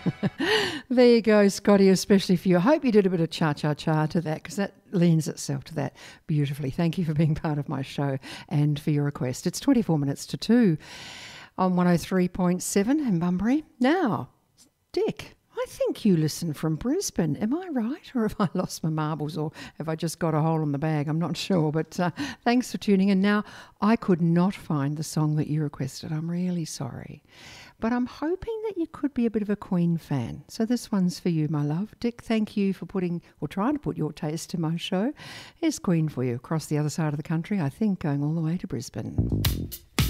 There you go, Scotty, especially for you. I hope you did a bit of cha-cha-cha to that because that lends itself to that beautifully. Thank you for being part of my show and for your request. It's 24 minutes to 2 on 103.7 in Bunbury. Now, Dick, I think you listen from Brisbane. Am I right? Or have I lost my marbles or have I just got a hole in the bag? I'm not sure. But thanks for tuning in. Now, I could not find the song that you requested. I'm really sorry. But I'm hoping that you could be a bit of a Queen fan. So this one's for you, my love. Dick, thank you for putting or trying to put your taste to my show. Here's Queen for you across the other side of the country, I think going all the way to Brisbane.